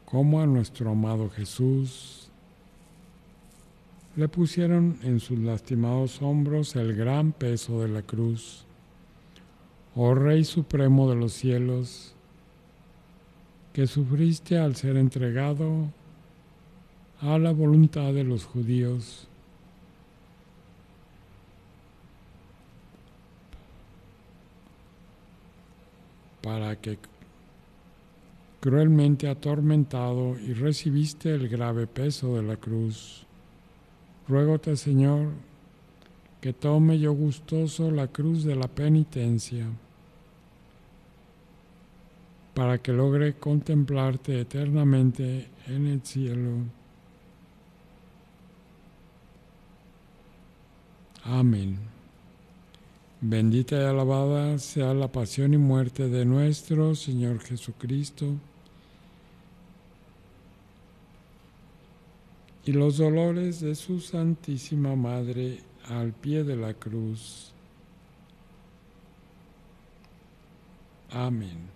como a nuestro amado Jesús, le pusieron en sus lastimados hombros el gran peso de la cruz. Oh Rey Supremo de los cielos, que sufriste al ser entregado a la voluntad de los judíos, para que cruelmente atormentado y recibiste el grave peso de la cruz. Ruégote, Señor, que tome yo gustoso la cruz de la penitencia, para que logre contemplarte eternamente en el cielo. Amén. Bendita y alabada sea la pasión y muerte de nuestro Señor Jesucristo, y los dolores de su Santísima Madre al pie de la cruz. Amén.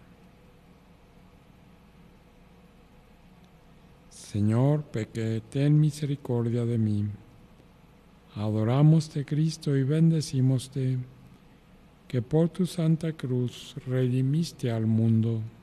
Señor, pequé, ten misericordia de mí. Adoramoste, Cristo, y bendecímoste, que por tu santa cruz redimiste al mundo.